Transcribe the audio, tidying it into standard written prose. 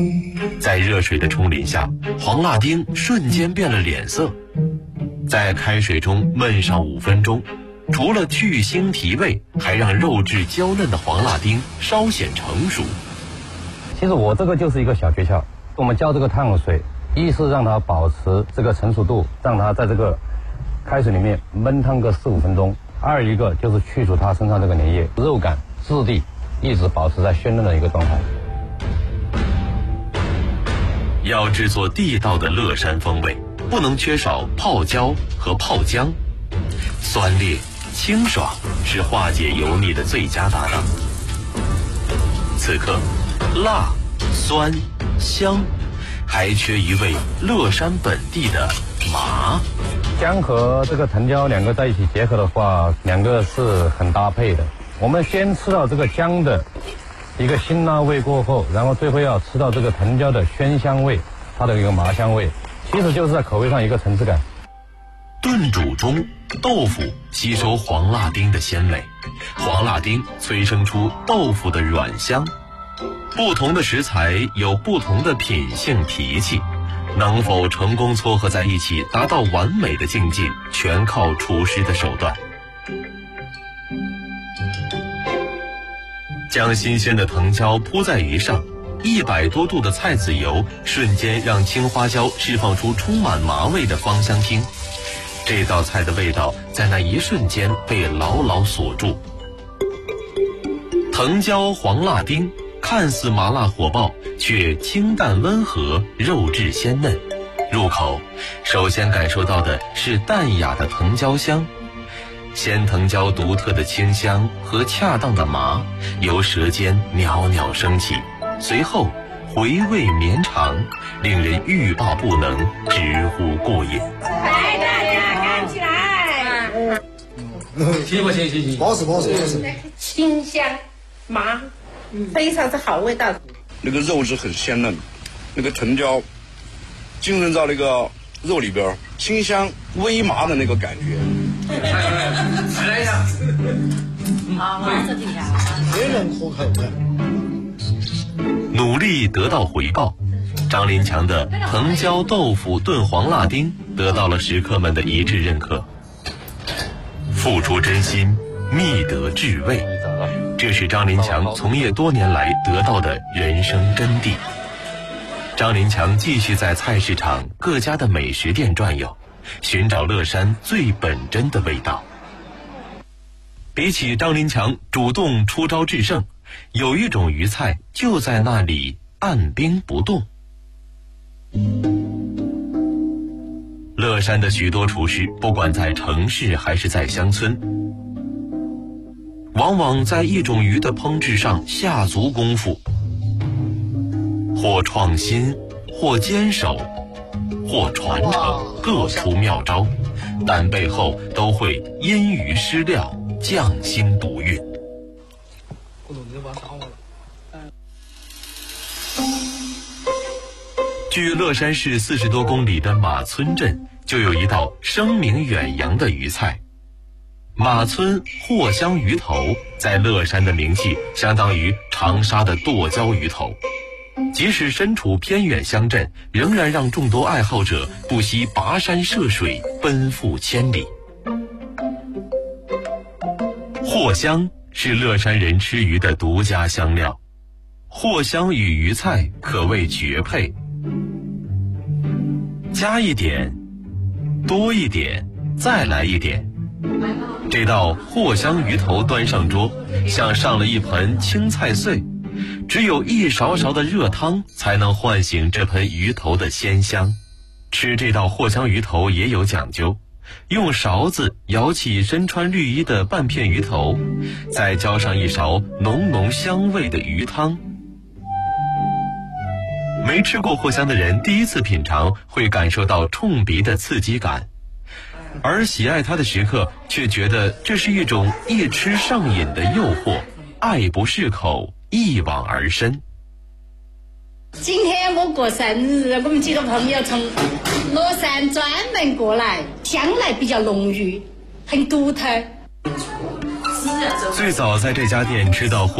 在热水的冲淋下，黄辣丁瞬间变了脸色。在开水中焖上5分钟，除了去腥提味，还让肉质娇嫩的黄辣丁稍显成熟。 其实我这个就是一个小诀窍，我们浇这个烫水，一是让它保持这个成熟度，让它在这个开水里面焖烫个4、5分钟；二一个就是去除它身上这个粘液，肉感质地一直保持在鲜嫩的一个状态。 要制作地道的乐山风味，不能缺少泡椒和泡姜，酸烈清爽是化解油腻的最佳搭档。此刻辣、酸、香，还缺一味乐山本地的麻。 姜和这个藤椒两个在一起结合的话，两个是很搭配的。我们先吃到这个姜的一个辛辣味过后，然后最后要吃到这个藤椒的鲜香味，它的一个麻香味，其实就是在口味上一个层次感。 炖煮中，豆腐吸收黄辣丁的鲜美，黄辣丁催生出豆腐的软香。不同的食材有不同的品性脾气，能否成功撮合在一起达到完美的境界，全靠厨师的手段。将新鲜的藤椒铺在鱼上，100多度的菜籽油瞬间让青花椒释放出充满麻味的芳香烃。这道菜的味道在那一瞬间被牢牢锁住。藤椒黄辣丁看似麻辣火爆，却清淡温和，肉质鲜嫩。入口首先感受到的是淡雅的藤椒香，鲜藤椒独特的清香和恰当的麻由舌尖袅袅升起，随后回味绵长，令人欲罢不能，直呼过瘾。 来，大家干起来！ 行，保持。 清香麻，非常之好味道。 那个肉质很鲜嫩，那个藤椒浸润到那个肉里边，清香微麻的那个感觉。 来一下。 好，这挺香。 非常可口的。 努力得到回报，张林强的藤椒豆腐炖黄辣丁得到了食客们的一致认可。付出真心，觅得至味，这是张林强从业多年来得到的人生真谛。张林强继续在菜市场各家的美食店转悠，寻找乐山最本真的味道。比起张林强主动出招制胜，有一种鱼菜就在那里按兵不动。乐山的许多厨师，不管在城市还是在乡村，往往在一种鱼的烹制上下足功夫，或创新，或坚守，或传承，各出妙招，但背后都会因鱼失料，匠心独运。距乐山市40多公里的马村镇，就有一道声名远扬的鱼菜——马村藿香鱼头。在乐山的名气相当于长沙的剁椒鱼头，即使身处偏远乡镇，仍然让众多爱好者不惜跋山涉水，奔赴千里。藿香是乐山人吃鱼的独家香料，藿香与鱼菜可谓绝配。加一点，多一点，再来一点。这道藿香鱼头端上桌，像上了一盆青菜碎，只有一勺勺的热汤才能唤醒这盆鱼头的鲜香。吃这道藿香鱼头也有讲究，用勺子舀起身穿绿衣的半片鱼头，再浇上一勺浓浓香味的鱼汤。没吃过藿香的人第一次品尝会感受到冲鼻的刺激感，而喜爱它的食客却觉得这是一种一吃上瘾的诱惑，爱不释口，一往而深。 今天我过生日，我们几个朋友从乐山专门过来，香来比较浓郁，很独特。 最早在这家店吃到